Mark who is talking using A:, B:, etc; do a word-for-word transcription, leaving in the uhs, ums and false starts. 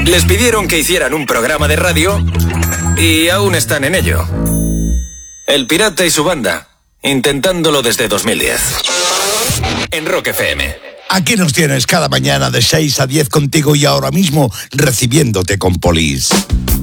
A: Les pidieron que hicieran un programa de radio y aún están en ello. El Pirata y su banda, intentándolo desde dos mil diez. En Rock F M.
B: Aquí nos tienes cada mañana de seis a diez contigo y ahora mismo recibiéndote con Polis.